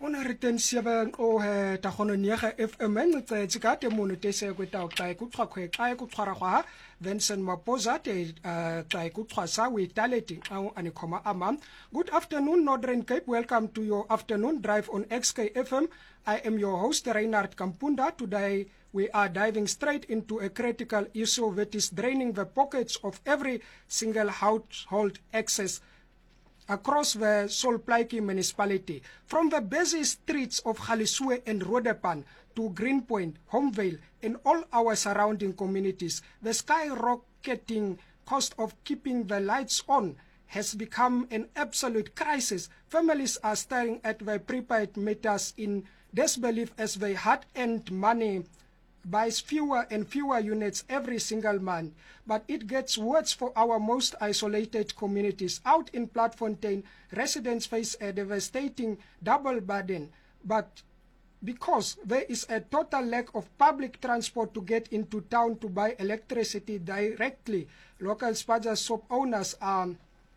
Ona riten siaba o he ta gono niega FM ngce tsika te mono te se kweta o tsae kutswa kwe tsae kutswara kwa Vincent Maposa te tsae kutswa sa we talenti au anikoma ama. Good afternoon Northern Cape, welcome to your afternoon drive on XKFM. I am your host Reinhard Kampunda. Today we are diving straight into a critical issue that is draining the pockets of every single household access across the Solplaatje municipality, from the busy streets of Galeshewe and Roodepan to Greenpoint, Homevale, and all our surrounding communities. The skyrocketing cost of keeping the lights on has become an absolute crisis. Families are staring at the prepaid meters in disbelief as they hard-earned money buys fewer and fewer units every single month. But it gets worse for our most isolated communities. Out in Platfontein, residents face a devastating double burden. But because there is a total lack of public transport to get into town to buy electricity directly, local Spaza soap owners are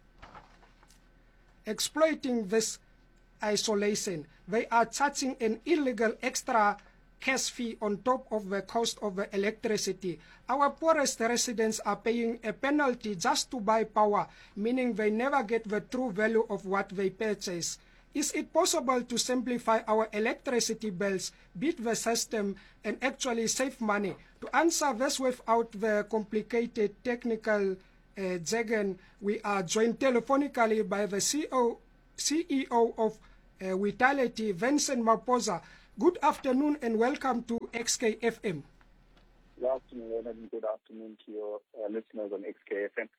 exploiting this isolation. They are charging an illegal extra cash fee on top of the cost of the electricity. Our poorest residents are paying a penalty just to buy power, meaning they never get the true value of what they purchase. Is it possible to simplify our electricity bills, beat the system, and actually save money? To answer this without the complicated technical jargon, we are joined telephonically by the CEO of Vitality, Vincent Maposa. Good afternoon and welcome to XKFM. Good afternoon, and good afternoon to your listeners on XKFM.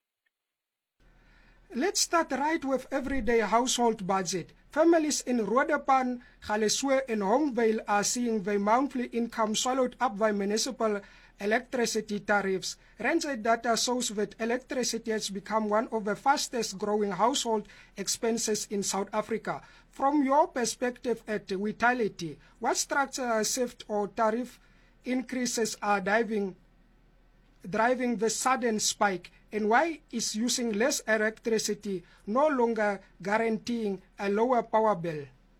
Let's start right with everyday household budget. Families in Roodepan, Galeshewe and Homevale are seeing their monthly income swallowed up by municipal electricity tariffs. Renze data shows that electricity has become one of the fastest growing household expenses in South Africa. From your perspective at Vitality, what structural shift or tariff increases are driving the sudden spike, and why is using less electricity no longer guaranteeing a lower power bill?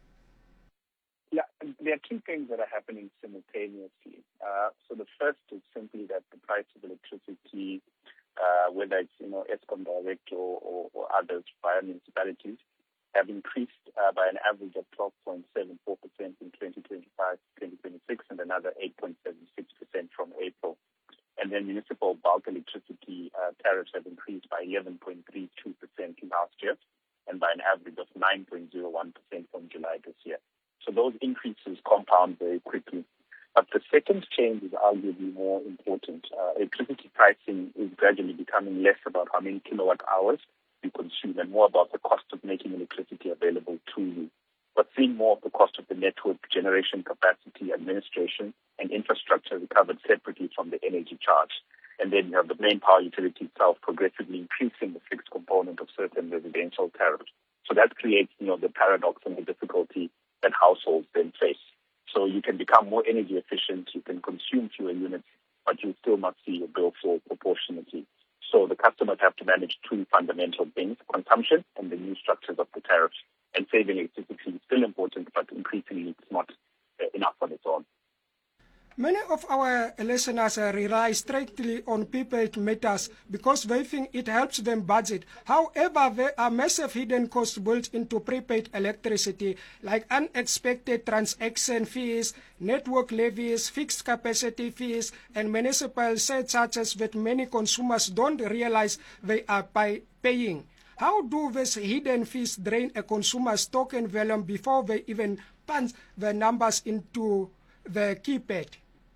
Yeah, there are two things that are happening simultaneously. So the first is simply that the price of electricity, whether it's Eskom Direct or others via municipalities, have increased by an average of 12.74% in 2025-2026 and another 8.76% from April. And then municipal bulk electricity tariffs have increased by 11.32% last year and by an average of 9.01% from July this year. So those increases compound very quickly. But the second change is arguably more important. Electricity pricing is gradually becoming less about how many kilowatt hours you consume and more about the cost of making electricity available to you. But seeing more of the cost of the network, generation capacity, administration, and infrastructure recovered separately from the energy charge. And then you have the main power utility itself progressively increasing the fixed component of certain residential tariffs. So that creates, the paradox and the difficulty that households then face. So you can become more energy efficient, you can consume fewer units, but you still must see your bill fall proportionately. So the customers have to manage two fundamental things: consumption and the new structures of the tariffs. And saving electricity is still important, but increasingly it's not enough on its own. Many of our listeners rely strictly on prepaid meters because they think it helps them budget. However, there are massive hidden costs built into prepaid electricity, like unexpected transaction fees, network levies, fixed capacity fees, and municipal surcharges that many consumers don't realize they are paying. How do these hidden fees drain a consumer's token volume before they even punch the numbers into the keypad?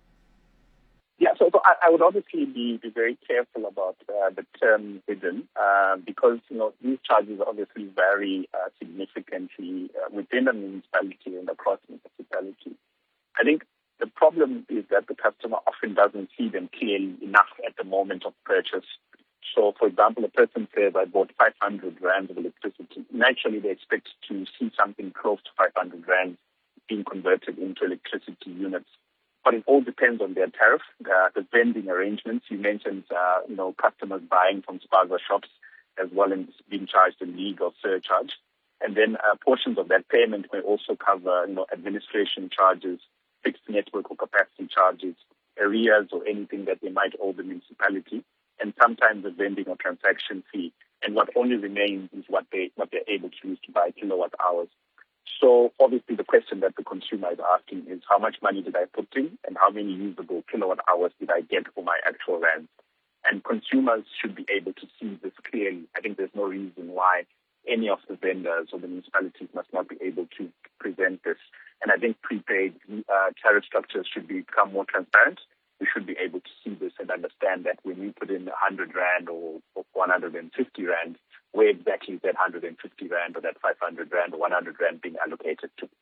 Yeah, so I would obviously be very careful about the term hidden because, these charges obviously vary significantly within a municipality and across municipalities. I think the problem is that the customer often doesn't see them clearly enough at the moment of purchase. So, for example, a person says, I bought 500 rands of electricity. Naturally, they expect to see something close to 500 rands being converted into electricity units. But it all depends on their tariff, the vending arrangements. You mentioned, customers buying from spaza shops as well as being charged a legal surcharge. And then portions of that payment may also cover, administration charges, fixed network or capacity charges, arrears or anything that they might owe the municipality, and sometimes a vending or transaction fee. And what only remains is what they're able to use to buy kilowatt hours. So obviously the question that the consumer is asking is how much money did I put in and how many usable kilowatt hours did I get for my actual rent? And consumers should be able to see this clearly. I think there's no reason why any of the vendors or the municipalities must not be able to present this. And I think prepaid tariff structures should become more transparent. We should be able to see this and understand that when we put in 100 Rand or 150 Rand, where exactly is that 150 Rand or that 500 Rand or 100 Rand being allocated to?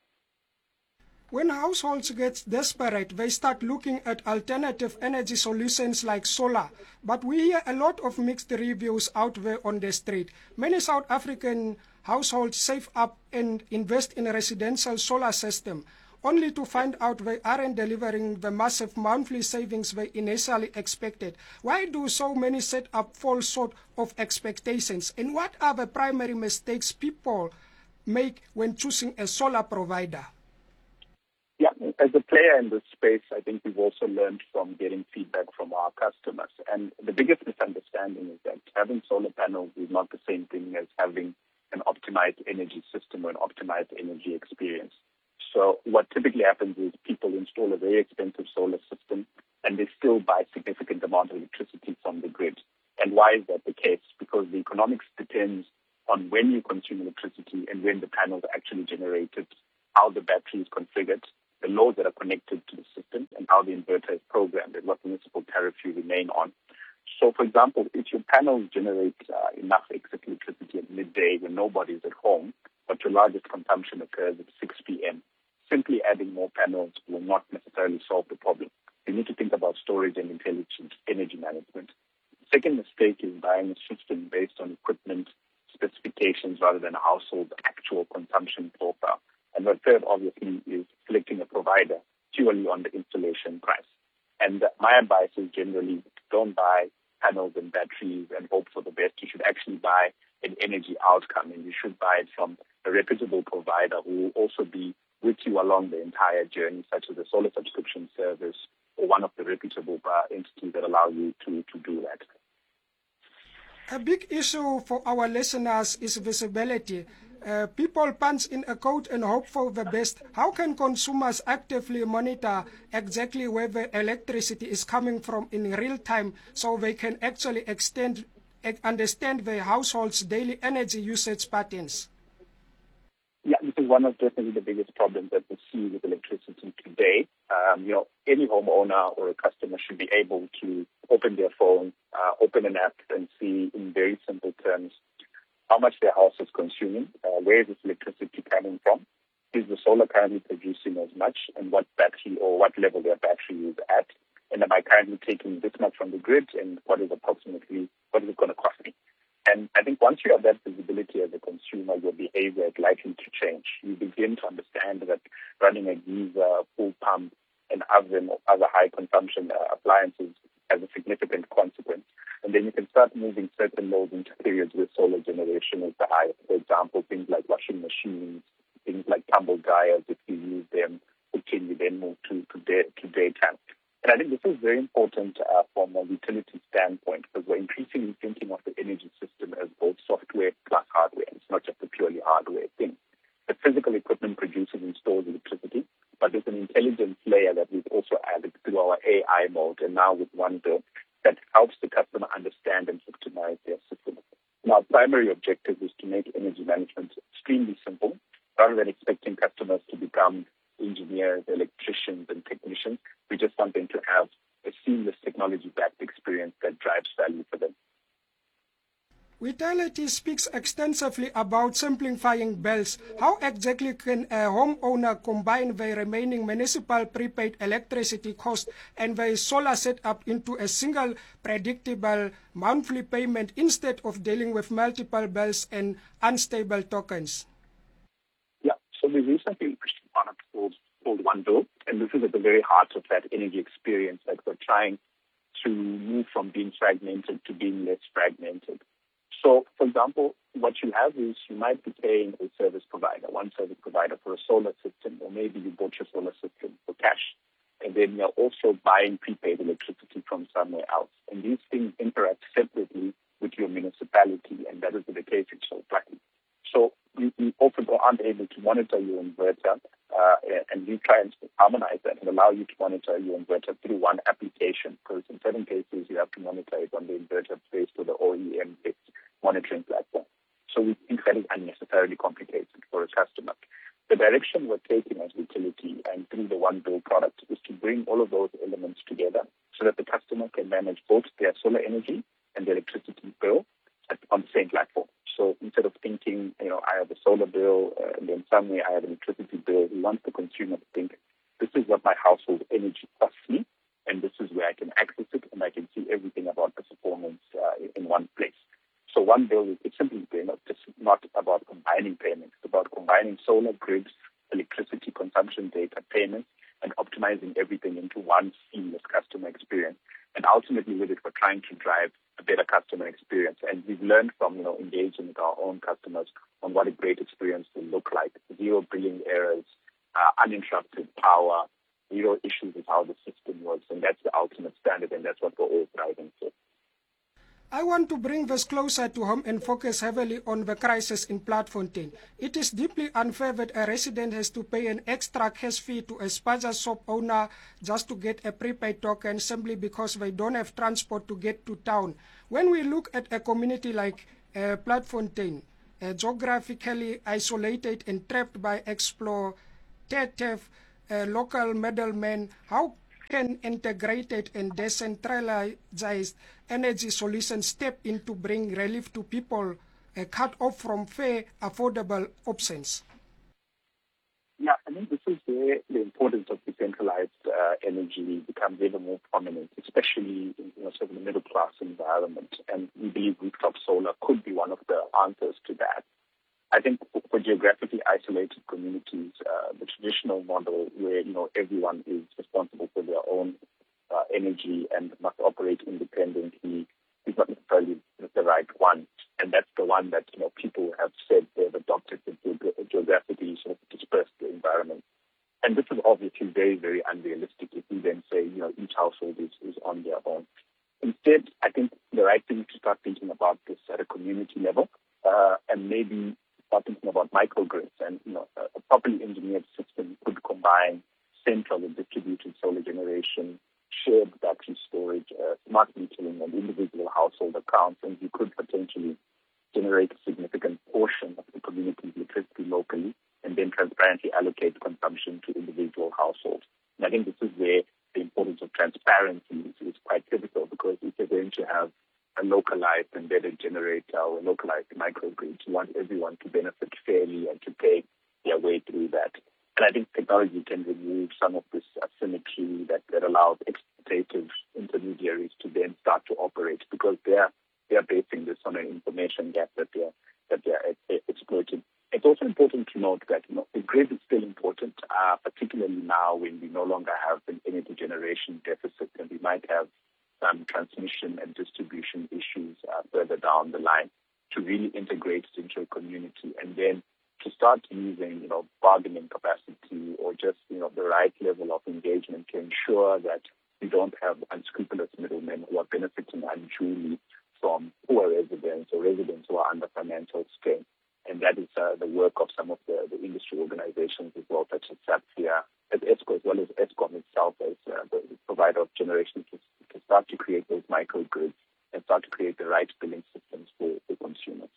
When households get desperate, they start looking at alternative energy solutions like solar. But we hear a lot of mixed reviews out there on the street. Many South African households save up and invest in a residential solar system, only to find out they aren't delivering the massive monthly savings they initially expected. Why do so many set up fall short of expectations? And what are the primary mistakes people make when choosing a solar provider? Yeah, as a player in this space, I think we've also learned from getting feedback from our customers. And the biggest misunderstanding is that having solar panels is not the same thing as having an optimized energy system or an optimized energy experience. So what typically happens is people install a very expensive solar system and they still buy significant amount of electricity from the grid. And why is that the case? Because the economics depends on when you consume electricity and when the panels are actually generated, how the battery is configured, the loads that are connected to the system, and how the inverter is programmed, and what municipal tariff you remain on. So, for example, if your panels generate enough excess electricity at midday when nobody's at home, but your largest consumption occurs at 6 p.m., simply adding more panels will not necessarily solve the problem. You need to think about storage and intelligent energy management. The second mistake is buying a system based on equipment specifications rather than a household's actual consumption profile. And the third, obviously, is selecting a provider purely on the installation price. And my advice is generally don't buy panels and batteries and hope for the best. You should actually buy an energy outcome, and you should buy it from a reputable provider who will also be with you along the entire journey, such as a solar subscription service or one of the reputable entities that allow you to do that. A big issue for our listeners is visibility. People punch in a code and hope for the best. How can consumers actively monitor exactly where the electricity is coming from in real time so they can actually understand their household's daily energy usage patterns? Yeah, this is one of definitely the biggest problems that we see with electricity today. Any homeowner or a customer should be able to open their phone, open an app and see in very simple terms how much their house is consuming, where is this electricity coming from, is the solar currently producing as much, and what battery or what level their battery is at, and am I currently taking this much from the grid, and what is it going to cost me? And I think once you have that visibility as a consumer, your behavior is likely to change. You begin to understand that running a geyser, pool pump, an oven, or other high-consumption appliances has a significant consequence. And then you can start moving certain loads into periods where solar generation is the highest. For example, things like washing machines, things like tumble dryers, if you use them, cooking, you then move to daytime. And I think this is very important from a utility standpoint, because we're increasingly thinking of the energy system as both software plus hardware. It's not just a purely hardware thing. The physical equipment produces and stores electricity, but there's an intelligence layer that we've also added through our AI mode and now with OneBill that helps the customer understand and optimize their system. Now, our primary objective is to make energy management extremely simple, rather than expecting customers to become engineers, electricians, and technicians. We just want them to have a seamless technology-backed experience that drives value for them. Vitality speaks extensively about simplifying bills. How exactly can a homeowner combine their remaining municipal prepaid electricity cost and their solar setup into a single predictable monthly payment instead of dealing with multiple bills and unstable tokens? Yeah, so we recently launched a product called OneBill, and this is at the very heart of that energy experience that we're trying to move from being fragmented to being less fragmented. So, for example, what you have is you might be paying a service provider, one service provider for a solar system, or maybe you bought your solar system for cash, and then you're also buying prepaid electricity from somewhere else. And these things interact separately with your municipality, and that is the case in Soulpaki. So you often aren't able to monitor your inverter, and we try and harmonize that and allow you to monitor your inverter through one application, because in certain cases you have to monitor it on the inverter based on the OEM-based monitoring platform. So we think that is unnecessarily complicated for a customer. The direction we're taking as utility and through the One Bill product is to bring all of those elements together so that the customer can manage both their solar energy and their electricity bill on the same platform. So instead of thinking, I have a solar bill and then somewhere I have an electricity bill, we want the consumer to think, this is what my household energy costs me, and this is where I can access it, and I can see everything about the performance in one place. So One Bill is simply just not about combining payments. It's about combining solar grids, electricity consumption data payments, and optimizing everything into one seamless customer experience. And ultimately with it, we're trying to drive a better customer experience. And we've learned from, engaging with our own customers on what a great experience will look like. 0 billing errors, uninterrupted power, 0 issues with how the system works. And that's the ultimate standard, and that's what we're all striving for. I want to bring this closer to home and focus heavily on the crisis in Platfontein. It is deeply unfair that a resident has to pay an extra cash fee to a spaza shop owner just to get a prepaid token simply because they don't have transport to get to town. When we look at a community like Platfontein, geographically isolated and trapped by exploitative local middlemen, how can integrated and decentralized energy solutions step in to bring relief to people cut off from fair, affordable options? Yeah, I think this is where the importance of decentralized energy becomes even more prominent, especially in sort of the middle class environment. And we believe rooftop solar could be one of the answers to that. I think for geographically isolated communities, the traditional model where everyone is responsible for their own energy and must operate independently is not necessarily the right one, and that's the one that people have said they've adopted to geographically sort of disperse the environment. And this is obviously very, very unrealistic if we then say each household is on their own. Instead, I think the right thing is to start thinking about this at a community level, and maybe start thinking about microgrids. And a properly engineered system could combine central and distributed solar generation, shared battery storage, smart metering, and individual household accounts, and you could potentially generate a significant portion of the community's electricity locally and then transparently allocate consumption to individual households. And I think this is where the importance of transparency is quite pivotal, because if you're going to have a localized embedded generator or localized microgrid, you want everyone to benefit fairly and to pay their way through that. And I think technology can remove some of this asymmetry that allows exploitative intermediaries to then start to operate, because they are basing this on an information gap that they're exploiting. It's also important to note that the grid is still important, particularly now when we no longer have an energy generation deficit, and we might have some transmission and distribution issues further down the line, to really integrate it into a community and then to start using, bargaining capacity or just, the right level of engagement to ensure that we don't have unscrupulous middlemen who are benefiting unduly from poor residents or residents who are under financial strain. And that is the work of some of the industry organizations as well, such as SAPFIA, as ESCO, as well as ESCOM itself as the provider of generation, to start to create those microgrids and start to create the right billing systems for consumers.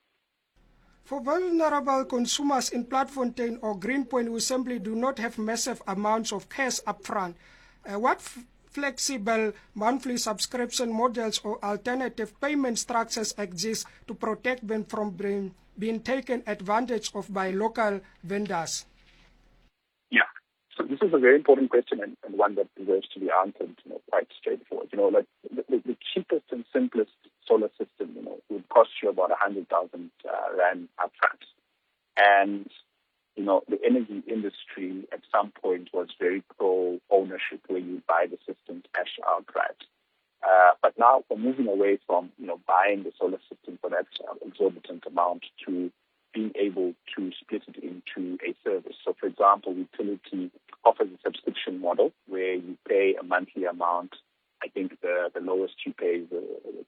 For vulnerable consumers in Platfontein or Greenpoint who simply do not have massive amounts of cash upfront, what flexible monthly subscription models or alternative payment structures exist to protect them from being taken advantage of by local vendors? Yeah, so this is a very important question and one that deserves to be answered quite straightforward. The cheapest and simplest solar system, would cost you about 100,000 Rand upfront. And, the energy industry at some point was very pro-ownership, where you buy the system cash outright. But now we're moving away from, buying the solar system for that exorbitant amount to being able to split it into a service. So, for example, utility offers a subscription model where you pay a monthly amount. I think the lowest you pay is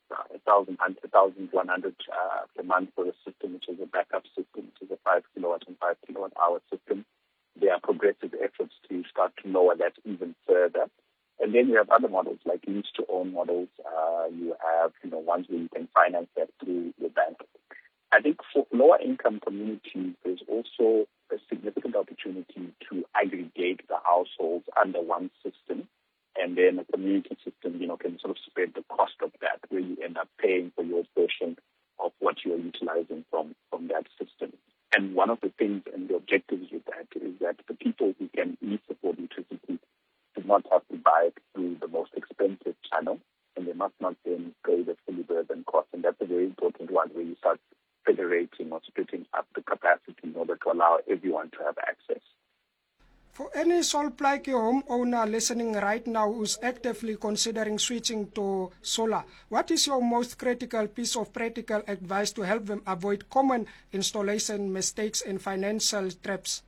1,100 per month for a system, which is a backup system, which is a 5 kilowatt and 5 kilowatt hour system. There are progressive efforts to start to lower that even further. And then you have other models like lease-to-own models. You have, ones where you can finance that through your bank. I think for lower-income communities, there's also a significant opportunity to aggregate the households under one system, and then a community system, can sort of spread the cost of that, where you end up paying for your portion of what you're utilizing from that system. And one of the things and the objectives with that is that the people who can lease afford electricity do not have to buy it through the most expensive channel, and they must not then pay the fully burdened cost. And that's a very important one, where you start federating or splitting up the capacity in order to allow everyone to have access. For any Solplaatjie homeowner listening right now who's actively considering switching to solar, what is your most critical piece of practical advice to help them avoid common installation mistakes and financial traps?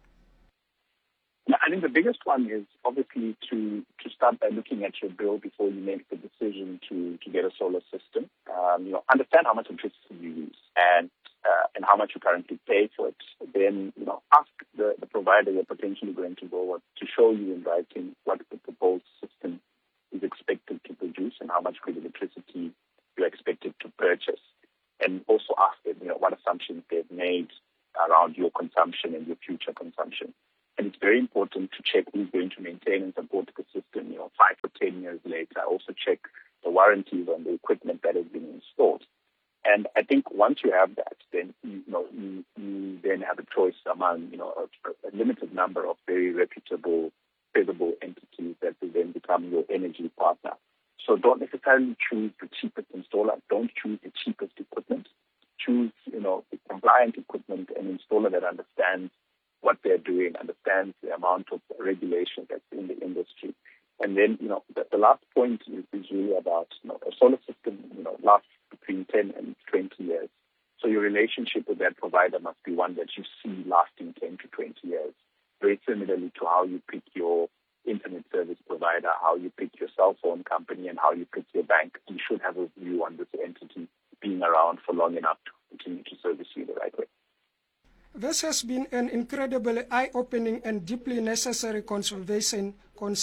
I think the biggest one is obviously to start by looking at your bill before you make the decision to get a solar system. Understand how much electricity you use and how much you currently pay for it. Then, ask the provider you're potentially going to go with to show you in writing what the proposed system is expected to produce and how much grid electricity you're expected to purchase. And also ask them, what assumptions they've made around your consumption and your future consumption. And it's very important to check who's going to maintain and support the system, 5 or 10 years later. Also check the warranties on the equipment that has been installed. And I think once you have that, then you then have a choice among a limited number of very reputable, credible entities that will then become your energy partner. So don't necessarily choose the cheapest installer. Don't choose the cheapest equipment. Choose the compliant equipment and installer that understands what they're doing, understands the amount of regulation that's in the industry. And then, the last point is really about, a solar system, lasts between 10 and 20 years. So your relationship with that provider must be one that you see lasting 10 to 20 years. Very similarly to how you pick your internet service provider, how you pick your cell phone company, and how you pick your bank. You should have a view on this entity being around for long enough to continue to service you the right way. This has been an incredibly eye-opening and deeply necessary conversation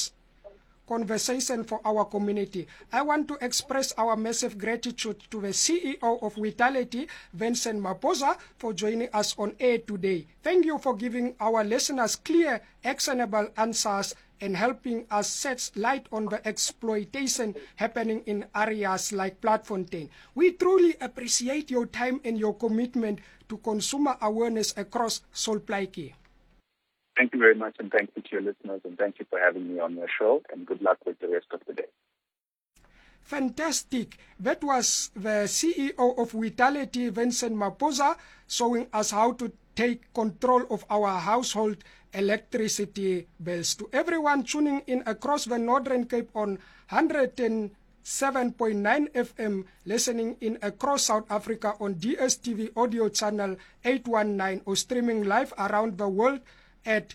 for our community. I want to express our massive gratitude to the CEO of Vitality, Vincent Maposa, for joining us on air today. Thank you for giving our listeners clear, actionable answers and helping us shed light on the exploitation happening in areas like Plaatfontein. We truly appreciate your time and your commitment to consumer awareness across Solplaatjie. Thank you very much, and thank you to your listeners, and thank you for having me on your show, and good luck with the rest of the day. Fantastic. That was the CEO of Vitality, Vincent Maposa, showing us how to take control of our household electricity bills. To everyone tuning in across the Northern Cape on 107.9 FM, listening in across South Africa on DSTV audio channel 819, or streaming live around the world at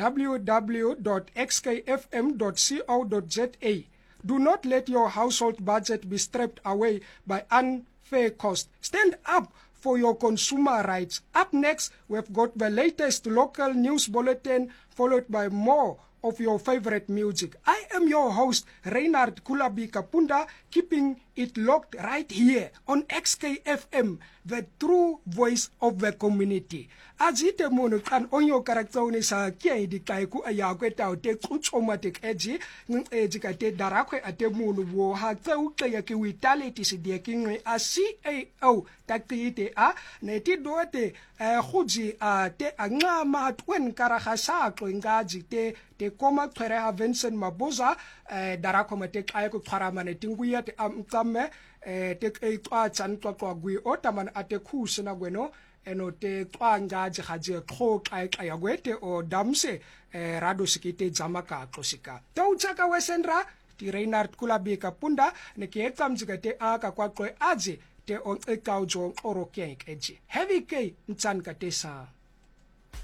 www.xkfm.co.za. Do not let your household budget be stripped away by unfair cost. Stand up for your consumer rights. Up next, we've got the latest local news bulletin, followed by more of your favorite music. I am your host, Reinhard Kulabi Kapunda, keeping it locked right here on XKFM, the true voice of the community. Azite mono kan onyo karaktauni sa kia idikai ku ayakweta o te kuchomatic edgy, ka te darakwe ate mono wo ha tau kaya ki Vitality si dia kingwe a CAO takite a neti doate khuji a te angama twen karahasako ngaji te koma twere Vincent Maposa darakwe mate kaya ku tharamane tinguya te amkame te twa tsantwa kwa gwi otaman ate khusina gweno eno te twanga jihaje kho kaya gwete o damse rado sikite jamaka klosika tautsaka wesenra ti Reinhard Kulabika punda ne ke etsamjika te aka kwa kwe aje te on ekau jo oro kenk eji heavy k ntsan ka te sa